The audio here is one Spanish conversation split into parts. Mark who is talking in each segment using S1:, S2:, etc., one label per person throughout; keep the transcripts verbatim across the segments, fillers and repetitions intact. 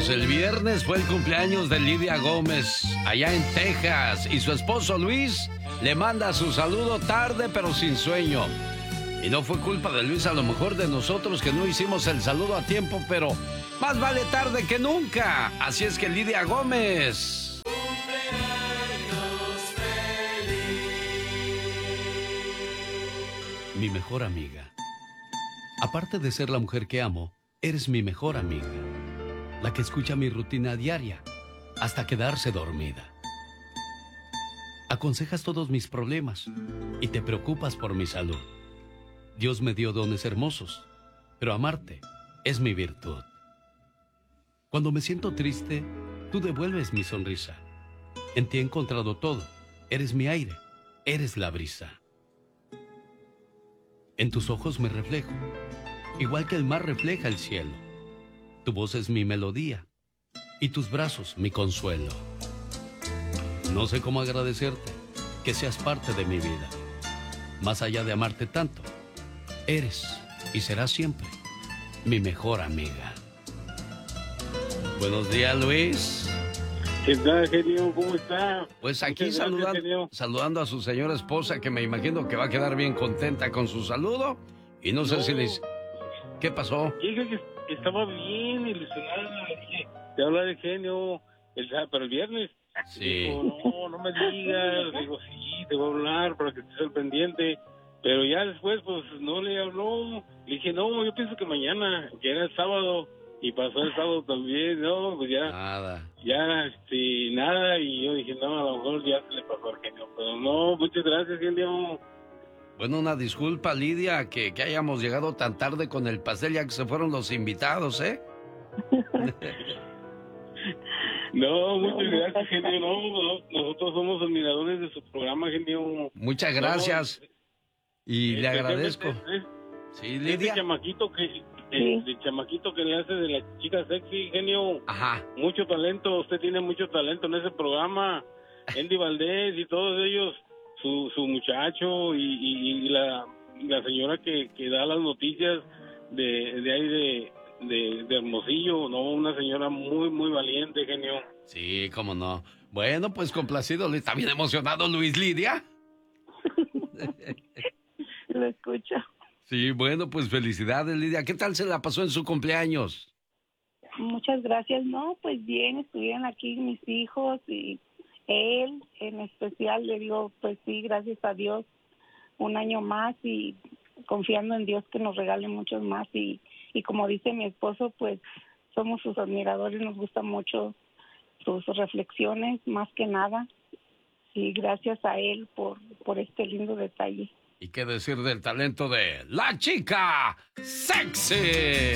S1: Pues el viernes fue el cumpleaños de Lidia Gómez, allá en Texas, y su esposo Luis le manda su saludo tarde pero sin sueño. Y no fue culpa de Luis, a lo mejor de nosotros que no hicimos el saludo a tiempo, pero más vale tarde que nunca. Así es que Lidia Gómez. Mi mejor amiga. Aparte de ser la mujer que amo, eres mi mejor amiga. La que escucha mi rutina diaria hasta quedarse dormida. Aconsejas todos mis problemas y te preocupas por mi salud. Dios me dio dones hermosos, pero amarte es mi virtud. Cuando me siento triste, tú devuelves mi sonrisa. En ti he encontrado todo. Eres mi aire, eres la brisa. En tus ojos me reflejo, igual que el mar refleja el cielo. Tu voz es mi melodía y tus brazos mi consuelo. No sé cómo agradecerte que seas parte de mi vida. Más allá de amarte tanto, eres y serás siempre mi mejor amiga. Buenos días, Luis.
S2: ¿Qué tal, genio? ¿Cómo está?
S1: Pues aquí saludando, saludando a su señora esposa, que me imagino que va a quedar bien contenta con su saludo. Y no sé no. si les... ¿Qué pasó?
S2: Dije que estaba bien ilusionada. Dije, te habla de genio, el, pero el viernes.
S1: Sí.
S2: Digo, no, no me digas. Digo, sí, te voy a hablar para que estés al pendiente. Pero ya después, pues, no le habló. Le dije, no, yo pienso que mañana, que era el sábado. Y pasó el sábado también, no, pues ya,
S1: nada.
S2: ya, este, nada, y yo dije, no, a lo mejor ya se le pasó al genio, pero no, muchas gracias, genio.
S1: Bueno, una disculpa, Lidia, que, que hayamos llegado tan tarde con el pastel, ya que se fueron los invitados, ¿eh?
S2: No, muchas gracias, genio, no, no, nosotros somos admiradores de su programa, genio.
S1: Muchas gracias, no, y le agradezco.
S2: Es, es,
S1: sí, Lidia.
S2: Ese chamaquito que... El, el chamaquito que le hace de la chica sexy, genio.
S1: Ajá.
S2: Mucho talento, usted tiene mucho talento en ese programa. Andy Valdés y todos ellos, su, su muchacho y, y, y la, la señora que, que da las noticias de, de ahí de, de, de Hermosillo, ¿no? Una señora muy, muy valiente, genio.
S1: Sí, cómo no. Bueno, pues complacido, ¿está bien emocionado Luis, Lidia?
S3: Lo escucho.
S1: Sí, bueno, pues felicidades, Lidia. ¿Qué tal se la pasó en su cumpleaños?
S3: Muchas gracias. No, pues bien, estuvieron aquí mis hijos y él en especial. Le digo, pues sí, gracias a Dios, un año más y confiando en Dios que nos regale muchos más. Y, y como dice mi esposo, pues somos sus admiradores, nos gustan mucho sus reflexiones, más que nada. Y gracias a él por, por este lindo detalle.
S1: ¿Y qué decir del talento de la chica sexy?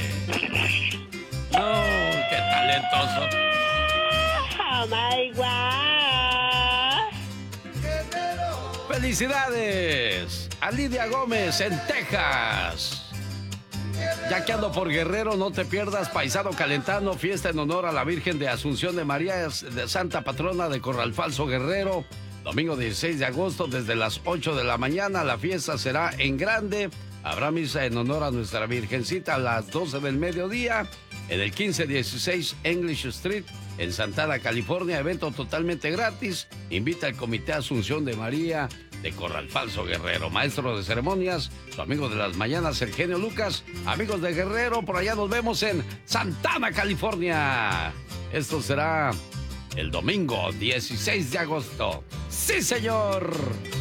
S1: ¡Oh, qué talentoso!
S4: ¡Oh, my God!
S1: ¡Felicidades a Lidia Gómez en Texas! Ya que ando por Guerrero, no te pierdas Paisano Calentano, fiesta en honor a la Virgen de Asunción de María, de Santa Patrona de Corral Falso, Guerrero. Domingo dieciséis de agosto, desde las ocho de la mañana, la fiesta será en grande. Habrá misa en honor a nuestra Virgencita a las doce del mediodía en el quince dieciséis English Street, en Santana, California. Evento totalmente gratis. Invita al Comité Asunción de María de Corral Falso, Guerrero. Maestro de ceremonias, su amigo de las mañanas, el genio Lucas. Amigos de Guerrero, por allá nos vemos en Santana, California. Esto será el domingo dieciséis de agosto. ¡Sí, señor!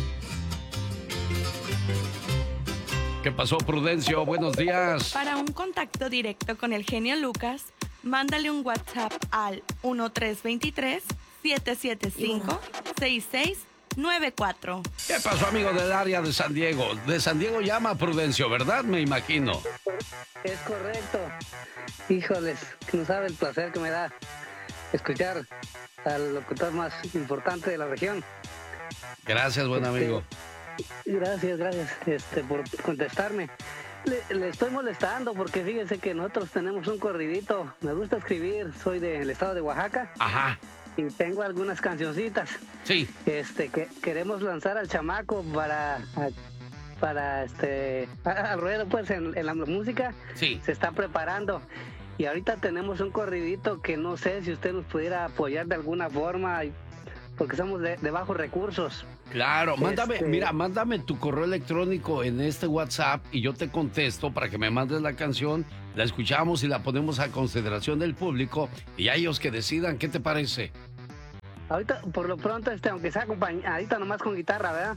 S1: ¿Qué pasó, Prudencio? Buenos días.
S5: Para un contacto directo con el genio Lucas, mándale un WhatsApp al uno tres dos tres, siete siete cinco, seis seis nueve cuatro.
S1: ¿Qué pasó, amigo del área de San Diego? De San Diego llama Prudencio, ¿verdad? Me imagino.
S6: Es correcto. Híjoles, que no sabe el placer que me da escuchar al locutor más importante de la región.
S1: Gracias, buen
S6: este,
S1: amigo.
S6: Gracias, gracias este, por contestarme. Le, le estoy molestando porque fíjese que nosotros tenemos un corridito. Me gusta escribir, soy del estado de Oaxaca.
S1: Ajá.
S6: Y tengo algunas cancioncitas.
S1: Sí.
S6: Este, que queremos lanzar al chamaco para... para este... al ruedo, pues, en, en la música.
S1: Sí.
S6: Se está preparando. Y ahorita tenemos un corridito que no sé si usted nos pudiera apoyar de alguna forma, porque somos de, de bajos recursos.
S1: Claro, mándame,
S6: Este-
S1: mira, mándame tu correo electrónico en este WhatsApp y yo te contesto para que me mandes la canción, la escuchamos y la ponemos a consideración del público y a ellos que decidan, ¿qué te parece?
S6: Ahorita, por lo pronto, este, aunque sea acompañadita nomás con guitarra, ¿verdad?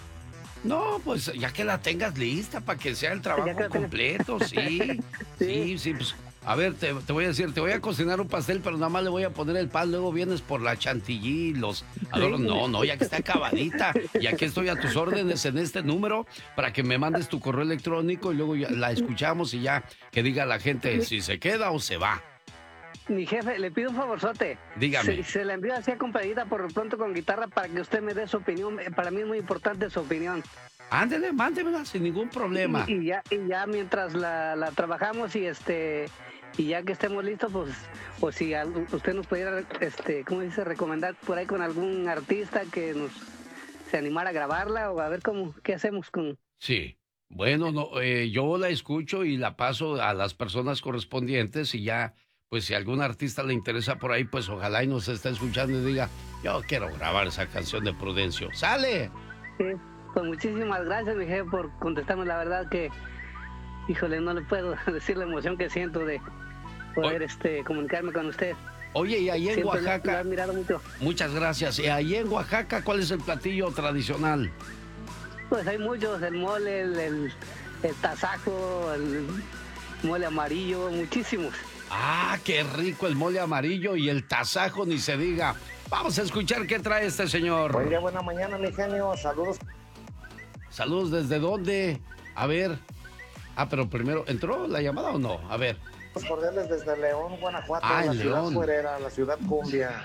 S1: No, pues ya que la tengas lista para que sea el trabajo
S6: Ya que la tenga-
S1: completo, sí, sí, sí, pues a ver, te, te voy a decir, te voy a cocinar un pastel, pero nada más le voy a poner el pan, luego vienes por la chantilly, los adornos. No, no, ya que está acabadita. Y aquí estoy a tus órdenes en este número para que me mandes tu correo electrónico y luego ya la escuchamos y ya que diga la gente si se queda o se va.
S6: Mi jefe, le pido un favorzote.
S1: Dígame.
S6: Se, se la envío así acompañadita por lo pronto con guitarra para que usted me dé su opinión. Eh, Para mí es muy importante su opinión.
S1: Ándele, mándemela sin ningún problema.
S6: Y, y ya, y ya mientras la, la trabajamos y este y ya que estemos listos, pues, pues si al- usted nos pudiera, este, ¿cómo dice? Recomendar por ahí con algún artista que nos se animara a grabarla o a ver cómo, qué hacemos con.
S1: Sí. Bueno, no, eh, yo la escucho y la paso a las personas correspondientes y ya, pues si algún artista le interesa por ahí, pues ojalá y nos esté escuchando y diga, yo quiero grabar esa canción de Prudencio. ¡Sale!
S6: Sí, pues muchísimas gracias, mi jefe, por contestarme. La verdad que, híjole, no le puedo decir la emoción que siento de poder este comunicarme con usted.
S1: Oye, y ahí en
S6: Siempre lo he
S1: Oaxaca,
S6: admirado mucho.
S1: muchas gracias. Y ahí en Oaxaca, ¿cuál es el platillo tradicional?
S6: Pues hay muchos, el mole, el, el, el tasajo, el mole amarillo, muchísimos.
S1: Ah, qué rico el mole amarillo y el tasajo, ni se diga. Vamos a escuchar qué trae este señor.
S7: Buen día, buena mañana, mi genio. Saludos.
S1: Saludos, ¿desde dónde? A ver. Ah, pero primero, ¿entró la llamada o no? A ver.
S7: Cordiales desde León, Guanajuato,
S1: Ah,
S7: la
S1: en
S7: ciudad
S1: León.
S7: fuerera, la ciudad cumbia.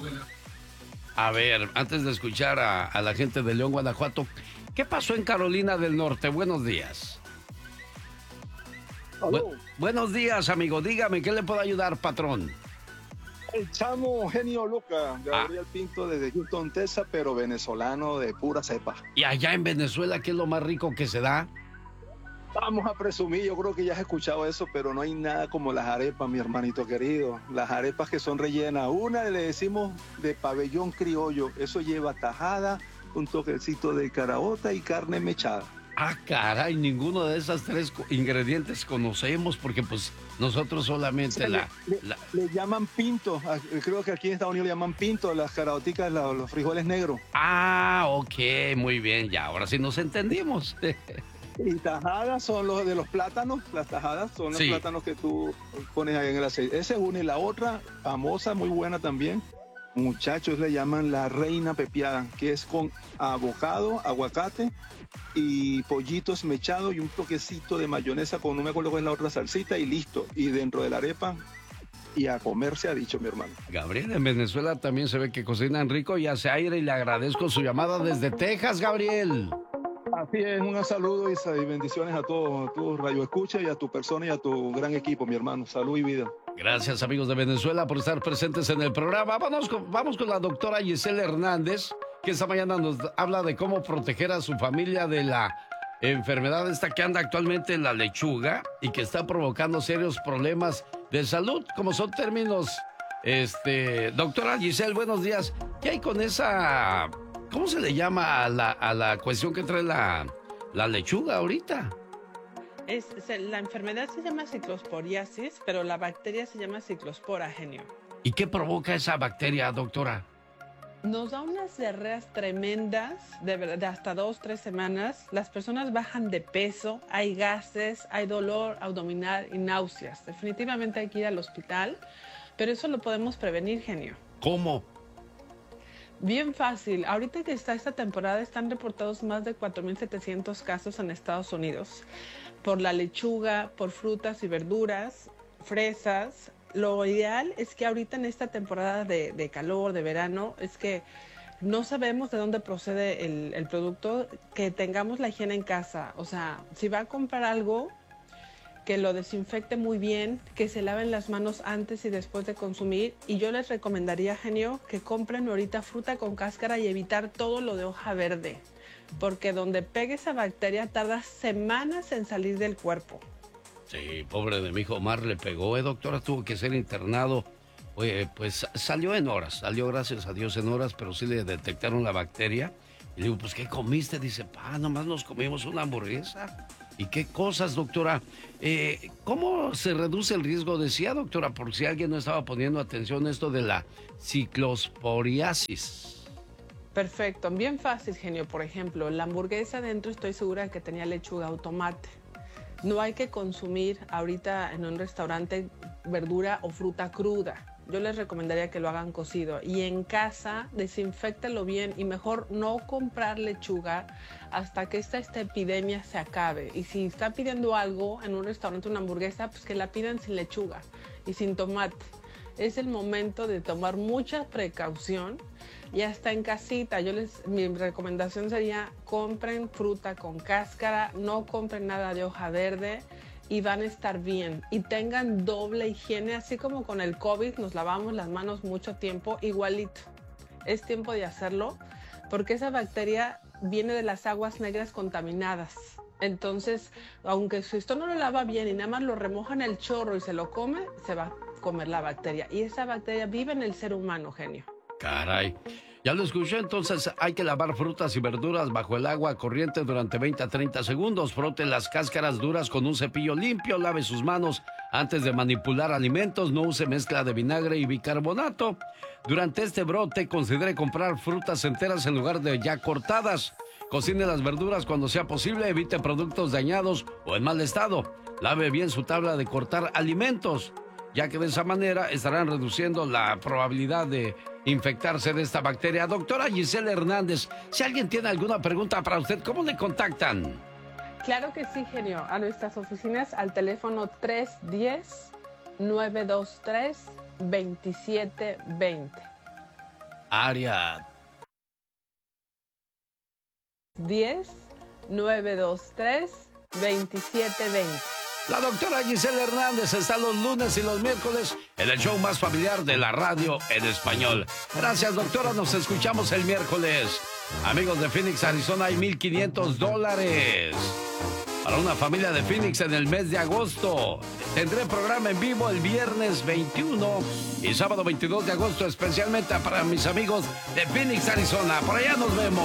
S1: A ver, antes de escuchar a, a la gente de León, Guanajuato, ¿qué pasó en Carolina del Norte? Buenos días. Bu- buenos días, amigo. Dígame, ¿qué le puedo ayudar, patrón?
S8: El chamo genio Luca, Gabriel
S1: Ah.
S8: Pinto desde Houston, Texas, pero venezolano de pura cepa.
S1: Y allá en Venezuela, ¿qué es lo más rico que se da?
S8: Vamos a presumir, yo creo que ya has escuchado eso, pero no hay nada como las arepas, mi hermanito querido. Las arepas que son rellenas. Una le decimos de pabellón criollo, eso lleva tajada, un toquecito de caraota y carne mechada.
S1: Ah, caray, ninguno de esos tres co- ingredientes conocemos porque pues nosotros solamente la...
S8: Le,
S1: la-
S8: le llaman pinto, a- creo que aquí en Estados Unidos le llaman pinto, las caraoticas, la- los frijoles negros.
S1: Ah, ok, muy bien, ya, ahora sí nos entendimos.
S8: Y tajadas son los de los plátanos, las tajadas son los
S1: Sí.
S8: plátanos que tú pones ahí en el aceite. Esa es una y la otra, famosa, muy buena también. Muchachos le llaman la reina pepiada, que es con avocado, aguacate y pollitos mechados y un toquecito de mayonesa con no me acuerdo cuál es la otra salsita y listo. Y dentro de la arepa y a comer se ha dicho, mi hermano.
S1: Gabriel, en Venezuela también se ve que cocinan rico y hace aire y le agradezco su llamada desde Texas, Gabriel.
S8: Así es, un saludo y sa- y bendiciones a todos, a tu radio escucha y a tu persona y a tu gran equipo, mi hermano. Salud y vida.
S1: Gracias, amigos de Venezuela, por estar presentes en el programa. Vamos con, vamos con la doctora Giselle Hernández, que esta mañana nos habla de cómo proteger a su familia de la enfermedad esta que anda actualmente en la lechuga y que está provocando serios problemas de salud, como son términos. Este, doctora Giselle, buenos días. ¿Qué hay con esa, cómo se le llama a la, a la cuestión que trae la, la lechuga ahorita?
S9: Es, se- la enfermedad se llama ciclosporiasis, pero la bacteria se llama ciclospora, genio.
S1: ¿Y qué provoca esa bacteria, doctora?
S9: Nos da unas diarreas tremendas, de, ver- de hasta dos, tres semanas. Las personas bajan de peso, hay gases, hay dolor abdominal y náuseas. Definitivamente hay que ir al hospital, pero eso lo podemos prevenir, genio.
S1: ¿Cómo?
S9: Bien fácil. Ahorita que está esta temporada están reportados más de cuatro mil setecientos casos en Estados Unidos por la lechuga, por frutas y verduras, fresas. Lo ideal es que ahorita en esta temporada de, de calor, de verano, es que no sabemos de dónde procede el, el producto, que tengamos la higiene en casa. O sea, si va a comprar algo, que lo desinfecte muy bien, que se laven las manos antes y después de consumir. Y yo les recomendaría, genio, que compren ahorita fruta con cáscara y evitar todo lo de hoja verde, porque donde pegue esa bacteria tarda semanas en salir del cuerpo.
S1: Sí, pobre de mi hijo Omar, le pegó, ¿eh, doctora? Tuvo que ser internado. Oye, pues salió en horas, salió gracias a Dios en horas, pero sí le detectaron la bacteria. Y le digo, pues, ¿qué comiste? Dice, pa, nomás nos comimos una hamburguesa. ¿Y qué cosas, doctora? Eh, ¿Cómo se reduce el riesgo? Decía, doctora, por si alguien no estaba poniendo atención, esto de la ciclosporiasis.
S9: Perfecto, bien fácil, genio. Por ejemplo, la hamburguesa dentro estoy segura que tenía lechuga o tomate. No hay que consumir ahorita en un restaurante verdura o fruta cruda. Yo les recomendaría que lo hagan cocido. Y en casa, desinféctelo bien y mejor no comprar lechuga hasta que esta, esta epidemia se acabe. Y si está pidiendo algo en un restaurante, una hamburguesa, pues que la pidan sin lechuga y sin tomate. Es el momento de tomar mucha precaución y hasta en casita. Yo les, mi recomendación sería compren fruta con cáscara, no compren nada de hoja verde y van a estar bien. Y tengan doble higiene, así como con el COVID nos lavamos las manos mucho tiempo, igualito. Es tiempo de hacerlo porque esa bacteria viene de las aguas negras contaminadas. Entonces, aunque si esto no lo lava bien y nada más lo remoja en el chorro y se lo come, se va a comer la bacteria. Y esa bacteria vive en el ser humano, genio.
S1: Caray. Ya lo escuché, entonces hay que lavar frutas y verduras bajo el agua corriente durante veinte a treinta segundos. Frote las cáscaras duras con un cepillo limpio, lave sus manos antes de manipular alimentos, no use mezcla de vinagre y bicarbonato. Durante este brote, considere comprar frutas enteras en lugar de ya cortadas. Cocine las verduras cuando sea posible, evite productos dañados o en mal estado. Lave bien su tabla de cortar alimentos, ya que de esa manera estarán reduciendo la probabilidad de infectarse de esta bacteria. Doctora Giselle Hernández, si alguien tiene alguna pregunta para usted, ¿cómo le contactan?
S9: Claro que sí, genio. A nuestras oficinas al teléfono tres uno cero, nueve dos tres, dos siete dos cero.
S1: Área
S9: diez, nueve dos tres, dos siete dos cero.
S1: La doctora Giselle Hernández está los lunes y los miércoles en el show más familiar de la radio en español. Gracias, doctora. Nos escuchamos el miércoles. Amigos de Phoenix, Arizona, hay mil quinientos dólares para una familia de Phoenix en el mes de agosto. Tendré programa en vivo el viernes veintiuno y sábado veintidós de agosto, especialmente para mis amigos de Phoenix, Arizona. Por allá nos vemos.